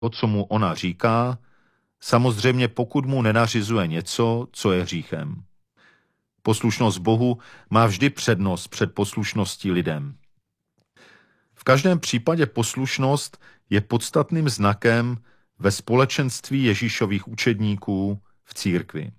co mu ona říká, samozřejmě pokud mu nenařizuje něco, co je hříchem. Poslušnost Bohu má vždy přednost před poslušností lidem. V každém případě poslušnost je podstatným znakem ve společenství Ježíšových učedníků v církvi.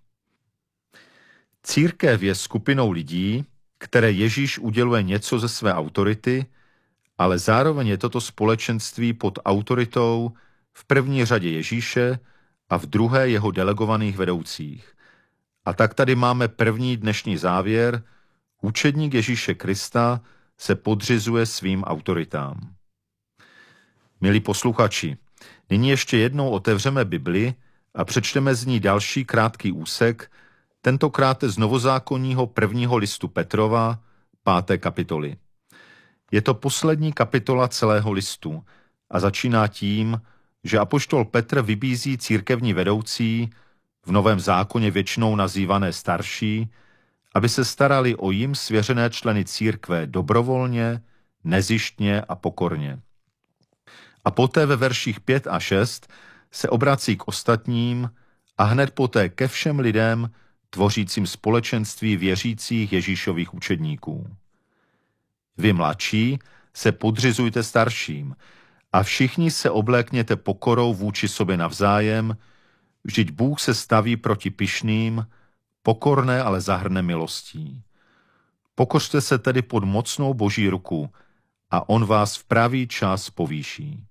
Církev je skupinou lidí, které Ježíš uděluje něco ze své autority, ale zároveň je toto společenství pod autoritou v první řadě Ježíše a v druhé jeho delegovaných vedoucích. A tak tady máme první dnešní závěr. Učedník Ježíše Krista se podřizuje svým autoritám. Milí posluchači, nyní ještě jednou otevřeme Bibli a přečteme z ní další krátký úsek, tentokrát z novozákonního prvního listu Petrova, 5. kapitoly. Je to poslední kapitola celého listu a začíná tím, že apoštol Petr vybízí církevní vedoucí, v Novém zákoně většinou nazývané starší, aby se starali o jim svěřené členy církve dobrovolně, nezištně a pokorně. A poté ve verších 5 a 6 se obrací k ostatním a hned poté ke všem lidem, tvořícím společenství věřících Ježíšových učedníků. Vy mladší se podřizujte starším a všichni se oblékněte pokorou vůči sobě navzájem, vždyť Bůh se staví proti pyšným, pokorné ale zahrne milostí. Pokořte se tedy pod mocnou Boží ruku a on vás v pravý čas povýší.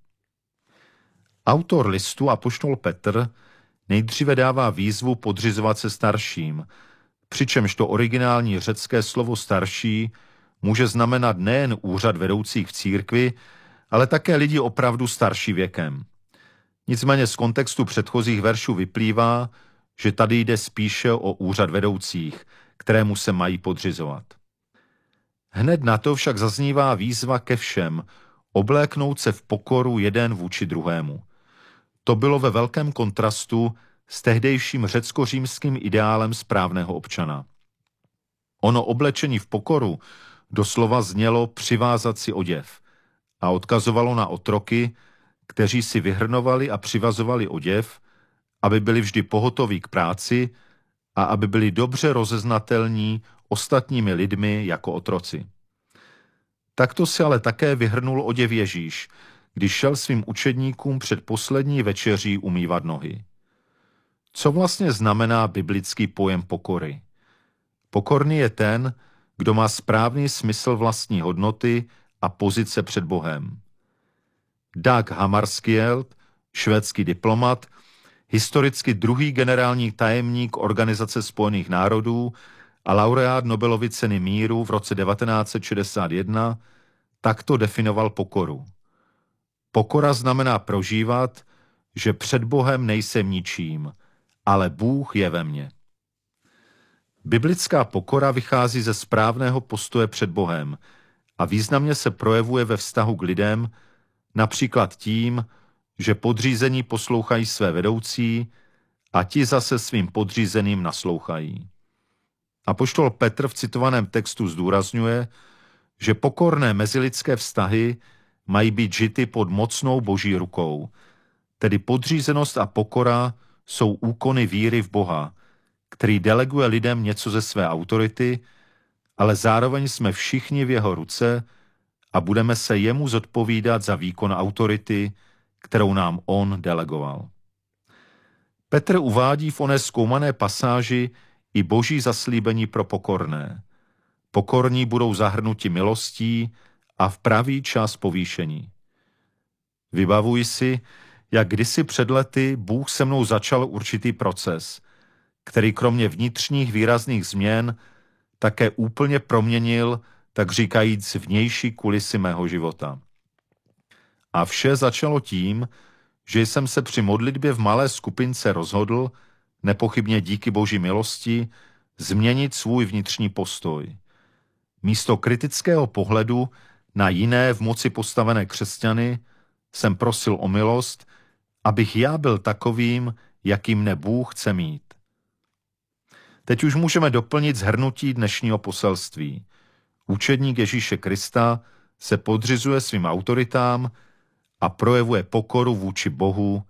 Autor listu apoštol Petr nejdříve dává výzvu podřizovat se starším, přičemž to originální řecké slovo starší může znamenat nejen úřad vedoucích v církvi, ale také lidi opravdu starší věkem. Nicméně z kontextu předchozích veršů vyplývá, že tady jde spíše o úřad vedoucích, kterému se mají podřizovat. Hned na to však zaznívá výzva ke všem, obléknout se v pokoru jeden vůči druhému. To bylo ve velkém kontrastu s tehdejším řecko-římským ideálem správného občana. Ono oblečení v pokoru doslova znělo přivázat si oděv a odkazovalo na otroky, kteří si vyhrnovali a přivazovali oděv, aby byli vždy pohotoví k práci a aby byli dobře rozeznatelní ostatními lidmi jako otroci. Takto si ale také vyhrnul oděv Ježíš, když šel svým učedníkům před poslední večeří umývat nohy. Co vlastně znamená biblický pojem pokory? Pokorný je ten, kdo má správný smysl vlastní hodnoty a pozice před Bohem. Dag Hammarskjöld, švédský diplomat, historicky druhý generální tajemník Organizace spojených národů a laureát Nobelovy ceny míru v roce 1961, takto definoval pokoru. Pokora znamená prožívat, že před Bohem nejsem ničím, ale Bůh je ve mně. Biblická pokora vychází ze správného postoje před Bohem a významně se projevuje ve vztahu k lidem, například tím, že podřízení poslouchají své vedoucí a ti zase svým podřízeným naslouchají. Apoštol Petr v citovaném textu zdůrazňuje, že pokorné mezilidské vztahy mají být žity pod mocnou Boží rukou, tedy podřízenost a pokora jsou úkony víry v Boha, který deleguje lidem něco ze své autority, ale zároveň jsme všichni v jeho ruce a budeme se jemu zodpovídat za výkon autority, kterou nám on delegoval. Petr uvádí v oné zkoumané pasáži i Boží zaslíbení pro pokorné. Pokorní budou zahrnuti milostí a v pravý čas povýšení. Vybavuji si, jak kdysi před lety Bůh se mnou začal určitý proces, který kromě vnitřních výrazných změn také úplně proměnil, tak říkajíc, vnější kulisy mého života. A vše začalo tím, že jsem se při modlitbě v malé skupince rozhodl, nepochybně díky Boží milosti, změnit svůj vnitřní postoj. Místo kritického pohledu na jiné v moci postavené křesťany jsem prosil o milost, abych já byl takovým, jakým mne Bůh chce mít. Teď už můžeme doplnit shrnutí dnešního poselství. Učedník Ježíše Krista se podřizuje svým autoritám a projevuje pokoru vůči Bohu